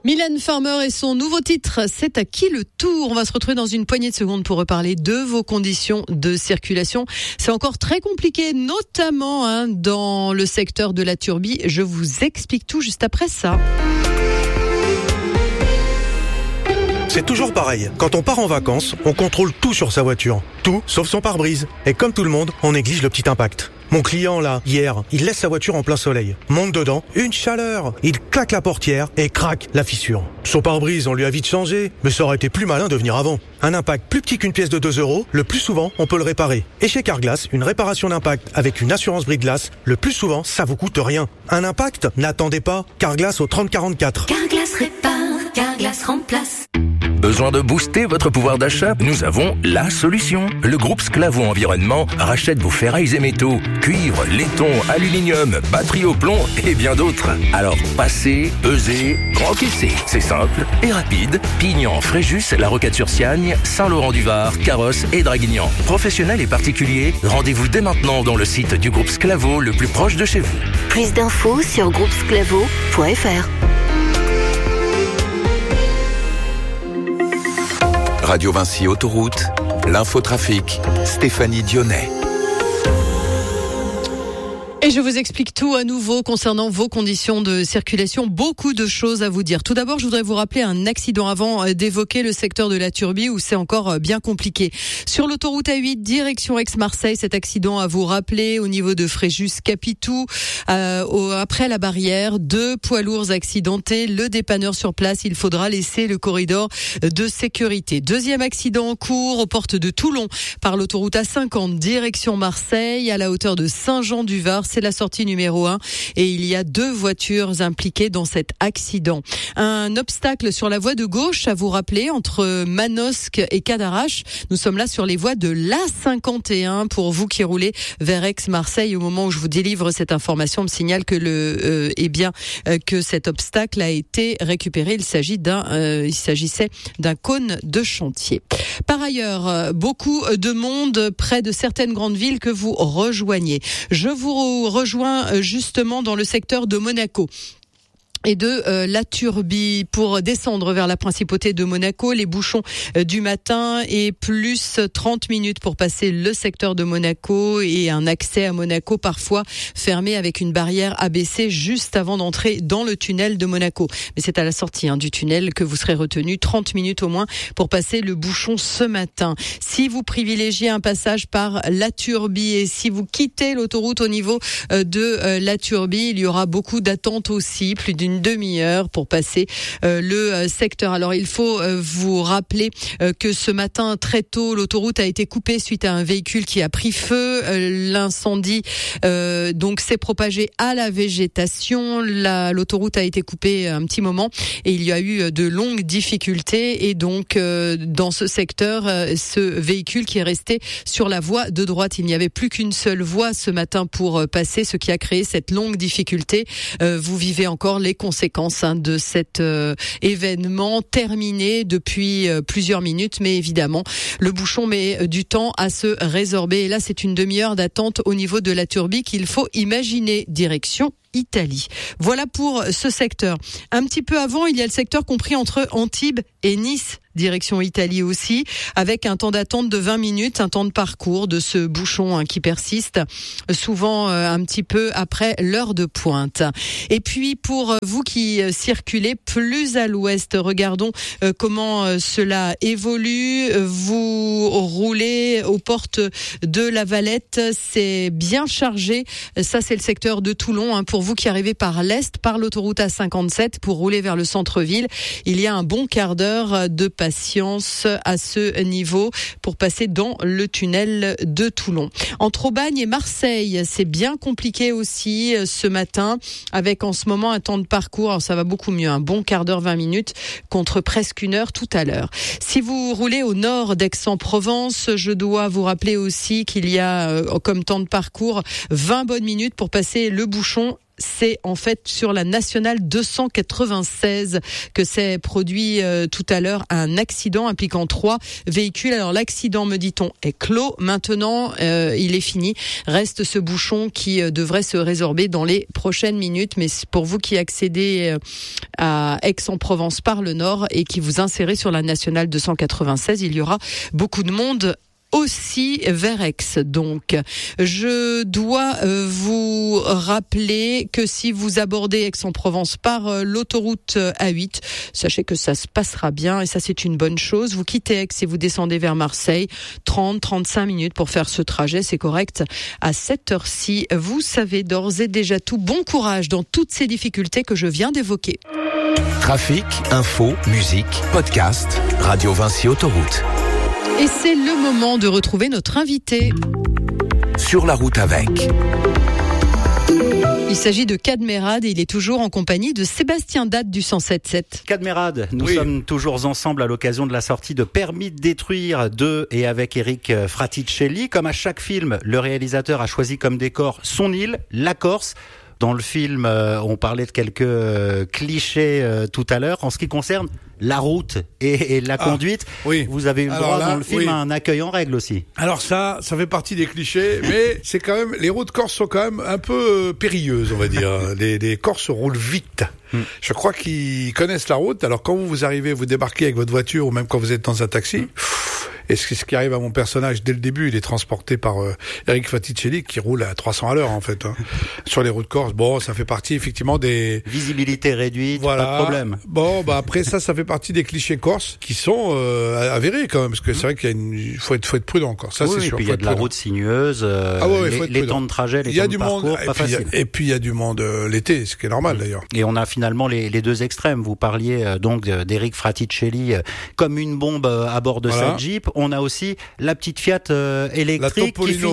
Mylène Farmer et son nouveau titre, c'est à qui le tour? On va se retrouver dans une poignée de secondes pour reparler de vos conditions de circulation. C'est encore très compliqué, notamment dans le secteur de la Turbie. Je vous explique tout juste après ça. C'est toujours pareil. Quand on part en vacances, on contrôle tout sur sa voiture. Tout, sauf son pare-brise. Et comme tout le monde, on néglige le petit impact. Mon client, là, hier, il laisse sa voiture en plein soleil. Monte dedans, une chaleur. Il claque la portière et craque la fissure. Son pare-brise, on lui a vite changé, mais ça aurait été plus malin de venir avant. Un impact plus petit qu'une pièce de 2 €, le plus souvent, on peut le réparer. Et chez Carglass, une réparation d'impact avec une assurance brise-glace, le plus souvent, ça vous coûte rien. Un impact? N'attendez pas. Carglass au 3044. Carglass répare, Carglass remplace. Besoin de booster votre pouvoir d'achat? Nous avons la solution. Le groupe Sclavo Environnement rachète vos ferrailles et métaux, cuivre, laiton, aluminium, batterie au plomb et bien d'autres. Alors passez, pesez, encaissez. C'est simple et rapide. Pignan, Fréjus, La Roquette-sur-Siagne, Saint-Laurent-du-Var, Carrosse et Draguignan. Professionnels et particuliers, rendez-vous dès maintenant dans le site du groupe Sclavo le plus proche de chez vous. Plus d'infos sur groupesclavo.fr. Radio Vinci Autoroute, l'infotrafic, Stéphanie Dionnet. Et je vous explique tout à nouveau concernant vos conditions de circulation. Beaucoup de choses à vous dire. Tout d'abord, je voudrais vous rappeler un accident avant d'évoquer le secteur de la Turbie où c'est encore bien compliqué. Sur l'autoroute A8, direction Aix-Marseille, cet accident à vous rappeler au niveau de Fréjus-Capitou. Après la barrière, 2 poids lourds accidentés. Le dépanneur sur place, il faudra laisser le corridor de sécurité. Deuxième accident en cours aux portes de Toulon par l'autoroute A50, direction Marseille, à la hauteur de Saint-Jean-du-Var. C'est la sortie numéro 1 et il y a 2 voitures impliquées dans cet accident. Un obstacle sur la voie de gauche à vous rappeler entre Manosque et Cadarache. Nous sommes là sur les voies de l'A51 pour vous qui roulez vers Aix-Marseille. Au moment où je vous délivre cette information, on me signale que que cet obstacle a été récupéré. Il s'agissait d'un cône de chantier. Par ailleurs, beaucoup de monde près de certaines grandes villes que vous rejoignez. Je vous rejoins justement dans le secteur de Monaco et de la Turbie pour descendre vers la principauté de Monaco. Les bouchons du matin et plus 30 minutes pour passer le secteur de Monaco et un accès à Monaco parfois fermé avec une barrière abaissée juste avant d'entrer dans le tunnel de Monaco. Mais c'est à la sortie du tunnel que vous serez retenu 30 minutes au moins pour passer le bouchon ce matin. Si vous privilégiez un passage par la Turbie et si vous quittez l'autoroute au niveau de la Turbie, il y aura beaucoup d'attentes aussi, plus d'une demi-heure pour passer le secteur. Alors il faut vous rappeler que ce matin très tôt l'autoroute a été coupée suite à un véhicule qui a pris feu. L'incendie donc s'est propagé à la végétation. L'autoroute a été coupée un petit moment et il y a eu de longues difficultés et donc dans ce secteur ce véhicule qui est resté sur la voie de droite. Il n'y avait plus qu'une seule voie ce matin pour passer, ce qui a créé cette longue difficulté. Vous vivez encore les conséquences de cet événement terminé depuis plusieurs minutes, mais évidemment le bouchon met du temps à se résorber et là c'est une demi-heure d'attente au niveau de la Turbie qu'il faut imaginer direction Italie. Voilà pour ce secteur. Un petit peu avant, il y a le secteur compris entre Antibes et Nice, direction Italie aussi, avec un temps d'attente de 20 minutes, un temps de parcours de ce bouchon qui persiste, souvent un petit peu après l'heure de pointe. Et puis pour vous qui circulez plus à l'ouest, regardons comment cela évolue. Vous roulez aux portes de la Valette, c'est bien chargé. Ça, c'est le secteur de Toulon. Pour vous qui arrivez par l'est, par l'autoroute A57, pour rouler vers le centre-ville, il y a un bon quart d'heure de patience à ce niveau pour passer dans le tunnel de Toulon. Entre Aubagne et Marseille, c'est bien compliqué aussi ce matin, avec en ce moment un temps de parcours, alors ça va beaucoup mieux, un bon quart d'heure, 20 minutes, contre presque 1 heure tout à l'heure. Si vous roulez au nord d'Aix-en-Provence, je dois vous rappeler aussi qu'il y a comme temps de parcours 20 bonnes minutes pour passer le bouchon c'est en fait sur la nationale 296 que s'est produit tout à l'heure un accident impliquant 3 véhicules. Alors l'accident, me dit-on, est clos. Maintenant, il est fini. Reste ce bouchon qui devrait se résorber dans les prochaines minutes. Mais pour vous qui accédez à Aix-en-Provence par le nord et qui vous insérez sur la nationale 296, il y aura beaucoup de monde aussi vers Aix. Donc, je dois vous rappeler que si vous abordez Aix-en-Provence par l'autoroute A8, sachez que ça se passera bien et ça c'est une bonne chose. Vous quittez Aix et vous descendez vers Marseille, 30-35 minutes pour faire ce trajet, c'est correct. À cette heure-ci, vous savez d'ores et déjà tout. Bon courage dans toutes ces difficultés que je viens d'évoquer. Trafic, info, musique, podcast, Radio Vinci Autoroute. Et c'est le moment de retrouver notre invité. Sur la route avec. Il s'agit de Cadmerade et il est toujours en compagnie de Sébastien Date du 107.7. Cadmerade, nous sommes toujours ensemble à l'occasion de la sortie de Permis de détruire de et avec Eric Fraticelli. Comme à chaque film, le réalisateur a choisi comme décor son île, la Corse. Dans le film, on parlait de quelques clichés tout à l'heure. En ce qui concerne la route et la conduite, vous avez eu le droit dans le film à un accueil en règle aussi. Alors ça fait partie des clichés, mais c'est quand même, les routes corses sont quand même un peu périlleuses, on va dire. Les Corses roulent vite. Je crois qu'ils connaissent la route. Alors quand vous arrivez, vous débarquez avec votre voiture ou même quand vous êtes dans un taxi, et ce qui arrive à mon personnage dès le début, il est transporté par Eric Fraticelli qui roule à 300 à l'heure en fait sur les routes corses. Bon, ça fait partie effectivement des visibilité réduite, voilà. Pas de problème. Bon, bah après ça fait partie des clichés corses qui sont avérés quand même, parce que c'est vrai qu'il faut être prudent encore. Ça c'est sûr. Et puis il y a de la route sinueuse, les temps de trajet, les temps de parcours, pas facile. Et puis il y a du monde l'été, ce qui est normal d'ailleurs. Et on a finalement les deux extrêmes. Vous parliez donc d'Eric Fraticelli comme une bombe à bord de sa Jeep. On a aussi la petite Fiat électrique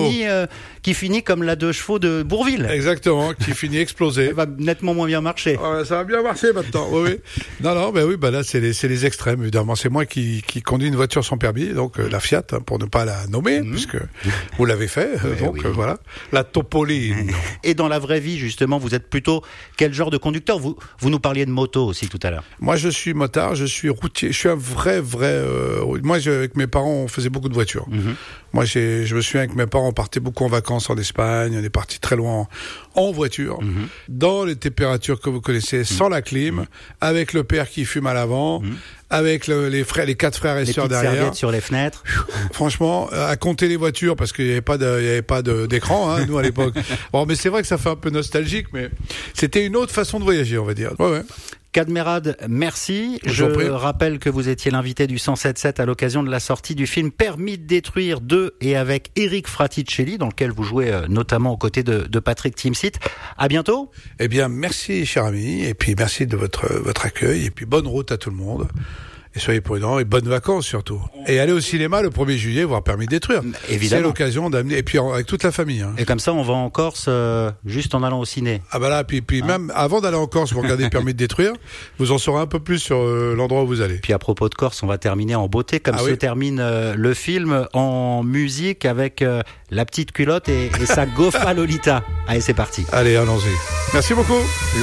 qui finit comme la 2 chevaux de Bourville. Exactement, qui finit explosée. Elle va nettement moins bien marcher. Ça va bien marcher maintenant. Oui. Non, là c'est les extrêmes évidemment. C'est moi qui conduis une voiture sans permis, donc la Fiat pour ne pas la nommer, puisque vous l'avez fait. Voilà, la Topolino. Et dans la vraie vie justement, vous êtes plutôt quel genre de conducteur? Vous nous parliez de moto aussi tout à l'heure. Moi je suis motard, je suis routier, je suis un vrai. Moi avec mes parents on faisait beaucoup de voitures. Moi je me souviens avec mes parents on partait beaucoup en vacances en Espagne, on est parti très loin en voiture, dans les températures que vous connaissez, sans la clim, avec le père qui fume à l'avant, avec les 4 frères et sœurs derrière. Serviettes sur les fenêtres. Franchement, à compter les voitures parce qu'il y avait pas d'écran, nous à l'époque. Bon, mais c'est vrai que ça fait un peu nostalgique, mais c'était une autre façon de voyager, on va dire. Ouais. Cadmerade, merci. Je rappelle que vous étiez l'invité du 107.7 à l'occasion de la sortie du film Permis de détruire de et avec Eric Fraticelli, dans lequel vous jouez notamment aux côtés de Patrick Timsit. À bientôt. Eh bien, merci, cher ami, et puis merci de votre accueil, et puis bonne route à tout le monde. Et soyez prudents et bonnes vacances surtout. Et allez au cinéma le 1er juillet voir Permis de détruire. Évidemment. C'est l'occasion d'amener, et puis avec toute la famille. Et comme ça, on va en Corse juste en allant au ciné. Ah bah là, puis même avant d'aller en Corse pour regarder Permis de détruire, vous en saurez un peu plus sur l'endroit où vous allez. Puis à propos de Corse, on va terminer en beauté, comme se termine le film, en musique avec la petite culotte et sa Gofa Lolita. Allez, c'est parti. Allez, allons-y. Merci beaucoup.